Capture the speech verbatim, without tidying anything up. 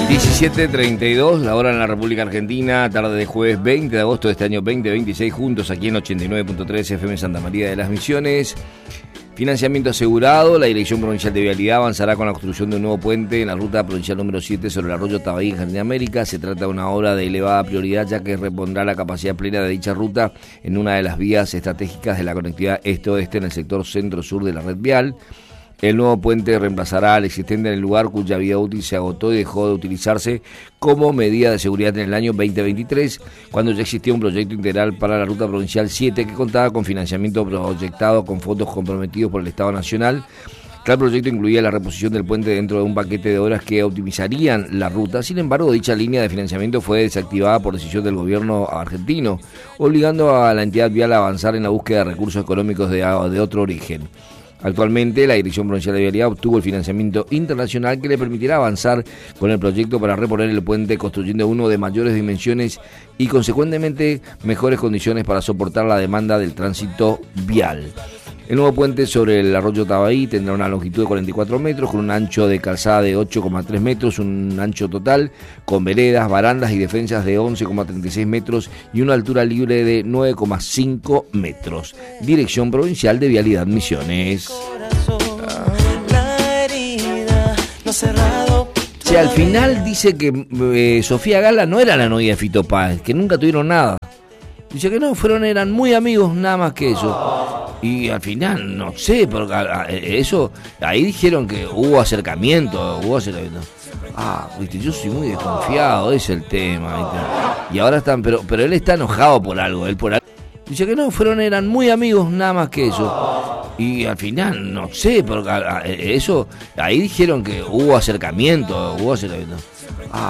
diecisiete treinta y dos, la hora en la República Argentina, tarde de jueves veinte de agosto de este año veinte veintiséis, juntos aquí en ochenta y nueve punto tres F M Santa María de las Misiones. Financiamiento asegurado. La Dirección Provincial de Vialidad avanzará con la construcción de un nuevo puente en la ruta provincial número siete sobre el arroyo Tabaí en Jardín América. Se trata de una obra de elevada prioridad, ya que repondrá la capacidad plena de dicha ruta en una de las vías estratégicas de la conectividad este-oeste en el sector centro-sur de la red vial. El nuevo puente reemplazará al existente en el lugar cuya vida útil se agotó y dejó de utilizarse como medida de seguridad en el año veinte veintitrés, cuando ya existía un proyecto integral para la ruta provincial siete que contaba con financiamiento proyectado con fondos comprometidos por el Estado Nacional. Tal proyecto incluía la reposición del puente dentro de un paquete de obras que optimizarían la ruta. Sin embargo, dicha línea de financiamiento fue desactivada por decisión del gobierno argentino, obligando a la entidad vial a avanzar en la búsqueda de recursos económicos de, de otro origen. Actualmente, la Dirección Provincial de Vialidad obtuvo el financiamiento internacional que le permitirá avanzar con el proyecto para reponer el puente, construyendo uno de mayores dimensiones y, consecuentemente, mejores condiciones para soportar la demanda del tránsito vial. El nuevo puente sobre el arroyo Tabaí tendrá una longitud de cuarenta y cuatro metros, con un ancho de calzada de ocho coma tres metros, un ancho total, con veredas, barandas y defensas de once coma treinta y seis metros y una altura libre de nueve coma cinco metros. Dirección Provincial de Vialidad Misiones. Si al final dice que eh, Sofía Gala no era la novia de Fito Páez, que nunca tuvieron nada. Dice que no, fueron, eran muy amigos, nada más que eso. Y al final, no sé, porque eso, ahí dijeron que hubo acercamiento, hubo acercamiento. Ah, viste, yo soy muy desconfiado, ese es el tema, ¿viste? Y ahora están, pero, pero él está enojado por algo, él por algo. Dice que no, fueron, eran muy amigos, nada más que eso. Y al final, no sé, porque eso, ahí dijeron que hubo acercamiento, hubo acercamiento. Ah,